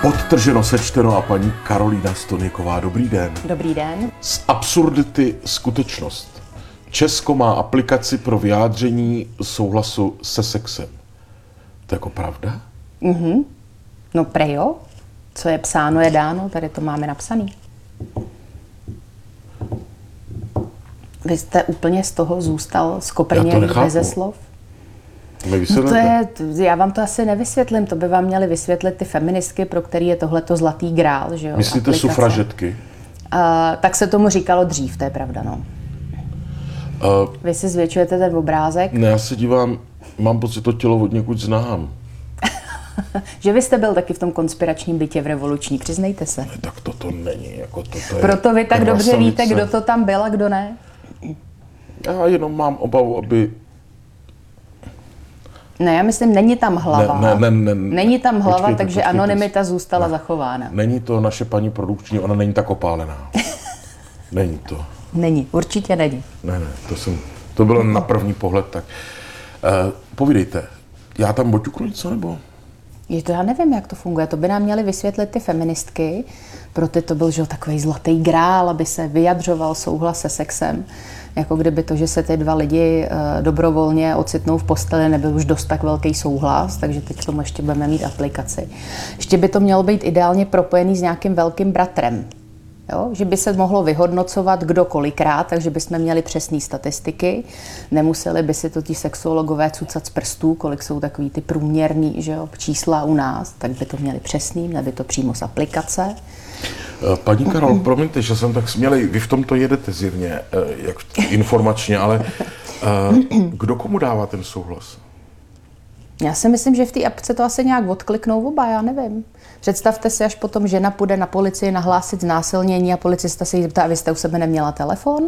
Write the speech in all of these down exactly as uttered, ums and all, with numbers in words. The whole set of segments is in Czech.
Podtrženo, sečteno a paní Karolína Stoniková. Dobrý den. Dobrý den. Z absurdity skutečnost. Česko má aplikaci pro vyjádření souhlasu se sexem. To je jako pravda? Mhm. No prejo. Co je psáno, je dáno. Tady to máme napsaný. Vy jste úplně z toho zůstal skoprněný beze slov. No to je, já vám to asi nevysvětlím, to by vám měly vysvětlit ty feministky, pro který je tohleto zlatý grál, že jo? Myslíte aplikace. Sufražetky? Uh, tak se tomu říkalo dřív, to je pravda, no. Uh, Vy si zvětšujete ten obrázek? Ne, já se dívám, mám pocit, to tělo od někud znám. Že vy jste byl taky v tom konspiračním bytě v Revoluční, přiznejte se. Ne, tak to to není, jako to, to je Proto vy tak krasavice. Dobře víte, kdo to tam byl a kdo ne? Já jenom mám obavu, aby... Ne, já myslím, není tam hlava. Ne, ne, ne, ne. Není tam hlava, Počkejte, takže počkejte. anonymita zůstala ne. zachována. Není to naše paní produkční, ona není tak opálená. Není to. Není, určitě není. Ne, ne, to jsem, to bylo na první pohled tak. Uh, povídejte, já tam boťuknu něco, nebo? Je to, já nevím, jak to funguje. To by nám měly vysvětlit ty feministky. Pro ty to byl že, takový zlatý grál, aby se vyjadřoval souhlas se sexem. Jako kdyby to, že se ty dva lidi uh, dobrovolně ocitnou v posteli, nebyl už dost tak velký souhlas, takže teď k tomu ještě budeme mít aplikaci. Ještě by to mělo být ideálně propojený s nějakým velkým bratrem. Jo? Že by se mohlo vyhodnocovat kdo kolikrát, takže bychom měli přesné statistiky. Nemuseli by si to ti sexuologové cucat z prstů, kolik jsou takový ty průměrný že jo, čísla u nás, tak by to měli přesný, měli by to přímo z aplikace. Paní Karol, promiňte, že jsem tak smělej, vy v tomto jedete zjevně, jak informačně, ale kdo komu dává ten souhlas? Já si myslím, že v té apce to asi nějak odkliknou oba, já nevím. Představte si, až potom žena půjde na policii nahlásit znásilnění a policista se jí zeptá, a vy jste u sebe neměla telefon?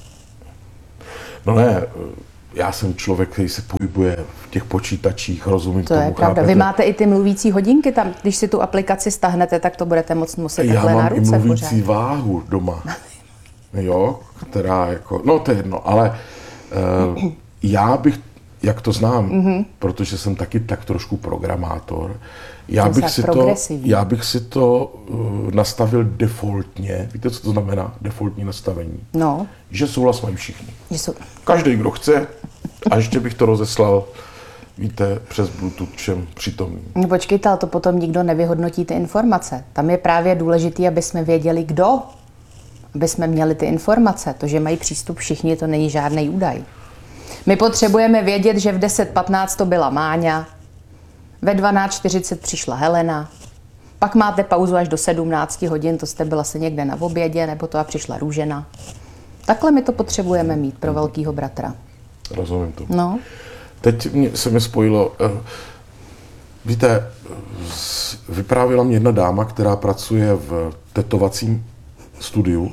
No ne, já jsem člověk, který se pohybuje v těch počítačích, rozumím to tomu. To je pravda. Vy máte i ty mluvící hodinky tam, když si tu aplikaci stáhnete, tak to budete moc muset takhle na ruce. Já mám i mluvící pořád. Váhu doma, jo, která jako, no to je jedno, ale uh, já bych, jak to znám, mm-hmm. protože jsem taky tak trošku programátor, já bych, si to, já bych si to uh, nastavil defaultně. Víte, co to znamená defaultní nastavení? No. Že souhlas mají všichni. Jsou... Každý, kdo chce. A ještě bych to rozeslal, víte, přes Bluetooth všem přítomným. No počkejte, ale to potom nikdo nevyhodnotí ty informace. Tam je právě důležité, aby jsme věděli, kdo. Aby jsme měli ty informace. To, že mají přístup všichni, to není žádný údaj. My potřebujeme vědět, že v deset patnáct to byla Máňa, ve dvanáct čtyřicet přišla Helena, pak máte pauzu až do sedmnáct hodin, to jste byla se někde na obědě, nebo to a přišla Růžena. Takhle my to potřebujeme mít pro velkýho bratra. Rozumím to. No. Teď mě, se mi spojilo, víte, vyprávěla mě jedna dáma, která pracuje v tetovacím studiu,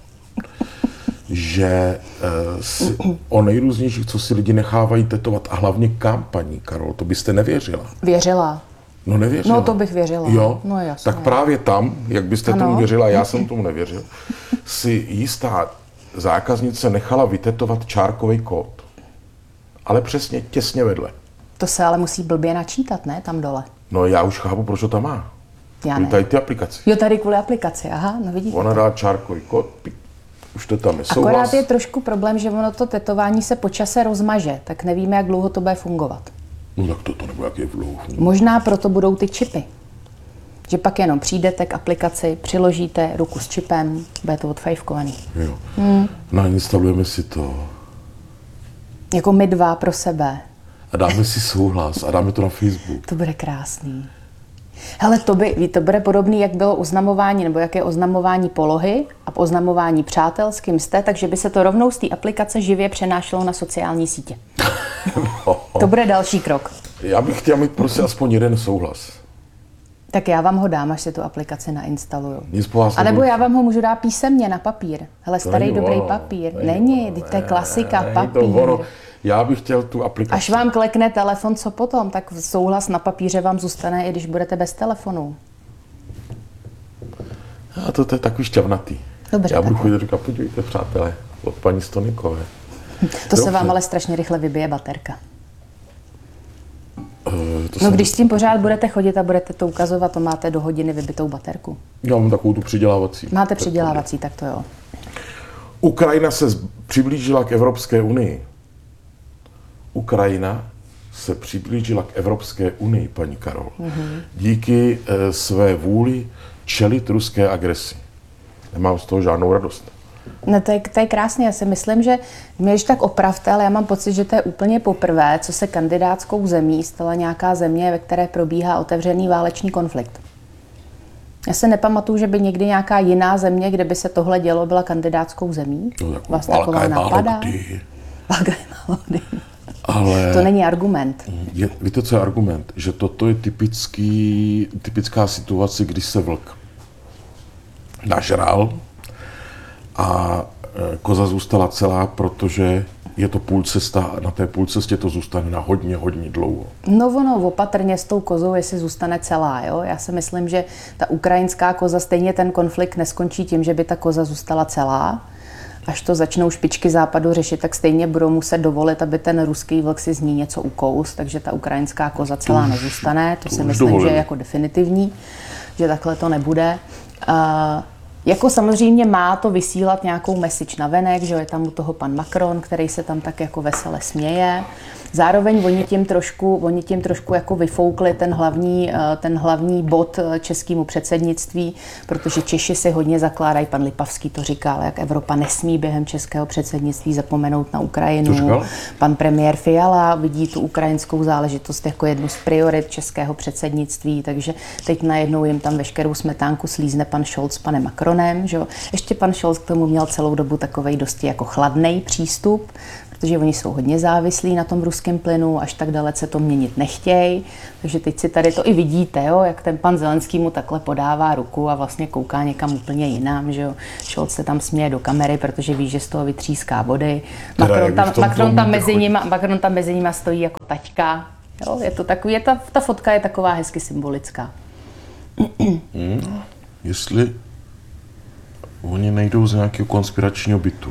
že uh, si, o nejrůznějších, co si lidi nechávají tetovat a hlavně kam, paní Karol, to byste nevěřila. Věřila. No nevěřila. No to bych věřila. Jo, no, jasně. Tak právě tam, jak byste ano. tomu věřila, já jsem tomu nevěřil, si jistá zákaznice nechala vytetovat čárkový kód. Ale přesně těsně vedle. To se ale musí blbě načítat, ne? Tam dole. No já už chápu, proč to tam má. Já ne. Tady ty aplikaci. Jo, tady kvůli aplikaci, aha, no vidíte. Ona dá čárkový kód, pik. Už to tam je souhlas. Akorát je trošku problém, že ono to tetování se po čase rozmaže, tak nevíme, jak dlouho to bude fungovat. No tak to, to nebo jak je dlouho fungovat. Možná proto budou ty čipy. Že pak jenom přijdete k aplikaci, přiložíte ruku s čipem, bude to odfajfkovaný. Jo. Hmm. Nainstalujeme si to. Jako my dva pro sebe. A dáme si souhlas a dáme to na Facebook. To bude krásný. Hele, to by, to bude podobný, jak bylo oznamování, nebo jak je oznamování polohy a oznamování přátel, s kým jste, takže by se to rovnou z té aplikace živě přenášelo na sociální sítě. No. To bude další krok. Já bych chtěl mít prostě aspoň jeden souhlas. Tak já vám ho dám, až si tu aplikaci nainstaluju. A nebo já vám ho můžu dát písemně na papír. Hele, starý dobrý ono. papír. Není, není to je klasika, ne, papír. To já bych chtěl tu aplikaci. Až vám klekne telefon, co potom? Tak souhlas na papíře vám zůstane, i když budete bez telefonu. A to, to je takový šťavnatý. Dobře, já budu chodit a říkat, podívejte, přátelé, od paní Stonikové. To Dobře. Se vám ale strašně rychle vybije baterka. To No jsem... když s tím pořád budete chodit a budete to ukazovat, to máte do hodiny vybitou baterku. Já mám takovou tu přidělávací. Máte přidělávací, tak to jo. Ukrajina se přiblížila k Evropské unii. Ukrajina se přiblížila k Evropské unii, paní Karol, mm-hmm. díky e, své vůli čelit ruské agresi. Nemám z toho žádnou radost. No to je, to je krásně, já si myslím, že mě ještě tak opravte, ale já mám pocit, že to je úplně poprvé, co se kandidátskou zemí stala nějaká země, ve které probíhá otevřený válečný konflikt. Já se nepamatuju, že by někdy nějaká jiná země, kde by se tohle dělo, byla kandidátskou zemí. No, jako Vás taková napadá? Válka je málo kdy. Ale to není argument. Je, víte, co je argument? Že toto je typický, typická situace, kdy se vlk nažral a koza zůstala celá, protože je to půl cesta a na té půl cestě to zůstane na hodně, hodně dlouho. No ono, opatrně s tou kozou, jestli zůstane celá. Jo? Já si myslím, že ta ukrajinská koza, stejně ten konflikt neskončí tím, že by ta koza zůstala celá. Až to začnou špičky západu řešit, tak stejně budou muset dovolit, aby ten ruský vlk si z ní něco ukous, takže ta ukrajinská koza celá to nezůstane. To, to si myslím, dovolili. Že je jako definitivní, že takhle to nebude. Uh, Jako samozřejmě má to vysílat nějakou message navenek, že je tam u toho pan Macron, který se tam tak jako vesele směje. Zároveň oni tím trošku, oni tím trošku jako vyfoukli ten hlavní, ten hlavní bod českému předsednictví, protože Češi si hodně zakládají, pan Lipavský to říkal, jak Evropa nesmí během českého předsednictví zapomenout na Ukrajinu. Pan premiér Fiala vidí tu ukrajinskou záležitost jako jednu z priorit českého předsednictví, takže teď najednou jim tam veškerou smetánku slízne pan Scholz s panem Macronem. Že? Ještě pan Scholz k tomu měl celou dobu takovej dosti jako chladnej přístup, protože oni jsou hodně závislí na tom ruském plynu, až tak dalece to měnit nechtějí. Takže teď si tady to i vidíte, jo, jak ten pan Zelenský mu takhle podává ruku a vlastně kouká někam úplně jinam. Že jo. Scholz se tam směje do kamery, protože ví, že z toho vytříská body. Macron tam, Macron tam, mezi, nima, Macron tam mezi nima stojí jako taťka. Jo, je to takový, je ta, ta fotka je taková hezky symbolická. Hmm, jestli oni nejdou z nějakého konspiračního bytu.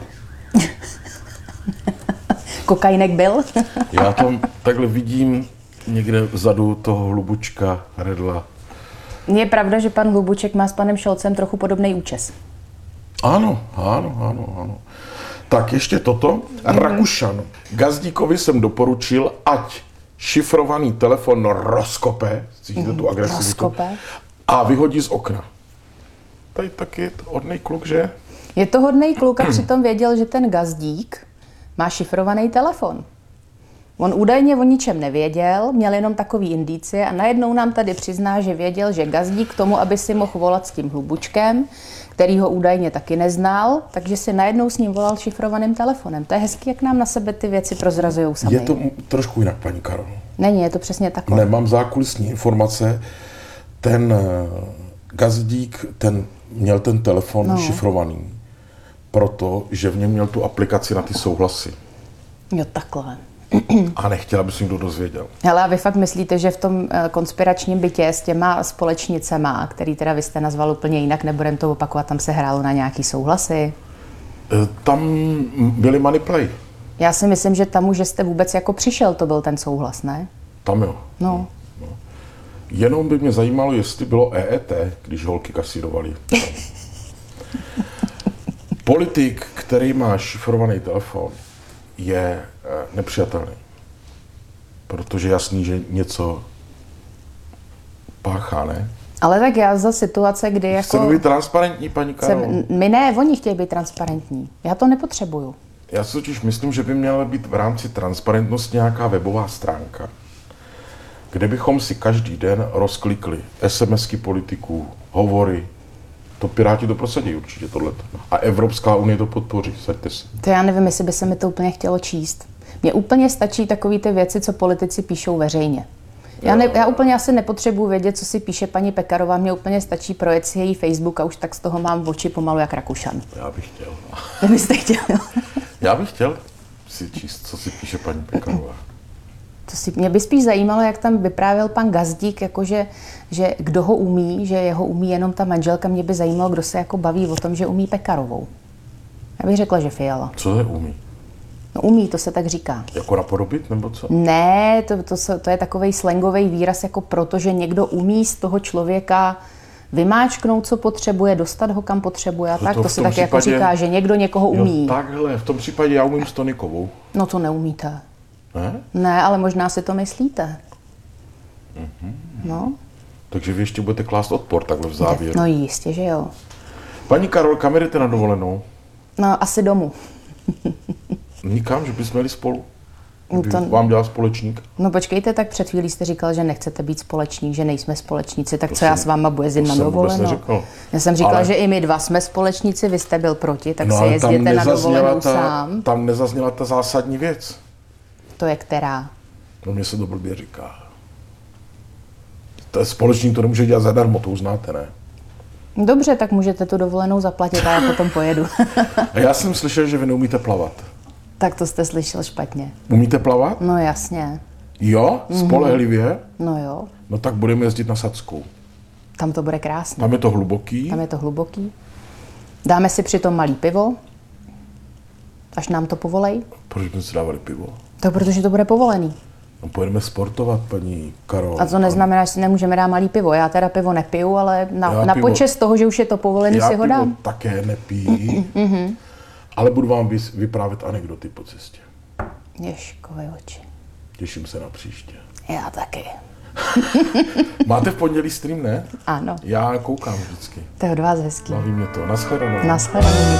Kokainek byl? Já tam takhle vidím někde vzadu toho Hlubučka, Redla. Je pravda, že pan Hlubuček má s panem Scholzem trochu podobný účes. Ano, ano, ano, ano. Tak ještě toto. Mm. Rakušan. Gazdíkovi jsem doporučil, ať šifrovaný telefon rozkope, cítíte tu agresivitu, rozkope. A vyhodí z okna. Tady taky je to hodnej kluk, že? Je to hodnej kluk a přitom věděl, že ten Gazdík má šifrovaný telefon. On údajně o ničem nevěděl, měl jenom takový indicie a najednou nám tady přizná, že věděl, že Gazdík k tomu, aby si mohl volat s tím Hlubučkem, který ho údajně taky neznal, takže si najednou s ním volal šifrovaným telefonem. To je hezký, jak nám na sebe ty věci prozrazujou sami. Je to trošku jinak, paní Karol. Není, je to přesně takové. Nemám zákulisní informace. Ten Gazdík, ten měl ten telefon no. šifrovaný, protože v něm měl tu aplikaci na ty souhlasy. Jo, takhle. A nechtěla, aby si někdo dozvěděl. Hele, a vy fakt myslíte, že v tom konspiračním bytě s těma společnicema, který teda vy jste nazval úplně jinak, nebudem to opakovat, tam se hrálo na nějaký souhlasy? Tam byly moneyplay. Já si myslím, že tam už, že jste vůbec jako přišel, to byl ten souhlas, ne? Tam jo. No. no. Jenom by mě zajímalo, jestli bylo E E T, když holky kasírovaly. Politik, který má šifrovaný telefon, je nepřijatelný. Protože jasný, že něco páchá, ne? Ale tak já za situace, kdy jako... Chceme být transparentní, paní Karol. My ne, oni chtějí být transparentní. Já to nepotřebuju. Já si totiž myslím, že by měla být v rámci transparentnosti nějaká webová stránka, kde bychom si každý den rozklikli SMSky politiků, hovory. To Piráti to prosadí určitě tohleto. A Evropská unie to podpoří, saďte si. To já nevím, jestli by se mi to úplně chtělo číst. Mně úplně stačí takový ty věci, co politici píšou veřejně. Já, ne, já úplně asi nepotřebuji vědět, co si píše paní Pekarová, mně úplně stačí projet si její Facebook a už tak z toho mám v oči pomalu jak Rakušan. Já bych chtěl. Vy byste chtěl? Já bych chtěl si číst, co si píše paní Pekarová. To si, mě by spíš zajímalo, jak tam vyprávěl pan Gazdík, jakože, že kdo ho umí, že jeho umí jenom ta manželka. Mě by zajímalo, kdo se jako baví o tom, že umí Pekarovou. Já bych řekla, že Fiala. Co je umí? No umí, to se tak říká. Jako napodobit, nebo co? Ne, to, to, se, to je takovej slangový výraz, jako proto, že někdo umí z toho člověka vymáčknout, co potřebuje, dostat ho, kam potřebuje a To tak. to To v se tom tak jako případě- říká, že někdo někoho umí. Jo, takhle, v tom případě já umím s tonikovou. No to neumíte. Ne? Ne, ale možná si to myslíte. Mhm. No, Takže vy ještě budete klást odpor takhle v závěru. no jistě, že jo. Paní Karol, kam jdete na dovolenou? No asi domů. Nikam, že bychom jeli spolu? Kdyby To- vám dělal společník? No počkejte, tak před chvílí jste říkal, že nechcete být společník, že nejsme společníci, tak To co já jsem- s váma budu jezdit to na jsem vůbec dovolenou? neřekl. Já jsem říkal, Ale- že i my dva jsme společníci, vy jste byl proti, tak si ale jezděte na dovolenou ta, sám. tam nezazněla ta zásadní věc. To je která? No mně se to blbě říká. To je společník, to nemůže dělat zadarmo, to uznáte, ne? Dobře, tak můžete tu dovolenou zaplatit a já potom pojedu. A já jsem slyšel, že vy neumíte plavat. Tak to jste slyšel špatně. Umíte plavat? No jasně, Jo? Spolehlivě? no jo, No tak budeme jezdit na Sadskou. tam to bude krásné, Tam je to hluboký. tam je to hluboký. Dáme si přitom malý pivo, až nám to povolej. Proč jsme si dávali pivo? To protože to bude povolený. No pojedeme sportovat, paní Karol. A to neznamená, že si nemůžeme dát malý pivo. Já teda pivo nepiju, ale na, Já na pivo- počest toho, že už je to povolený, Já si ho pivo dám. také nepiju, ale budu vám vys- vyprávět anekdoty po cestě. Ježkové oči. Těším se na příště. Já taky. Máte v pondělí stream, ne? Ano, Já koukám vždycky. to je od vás hezký. Baví mě to. Naschledanou. Naschledanou.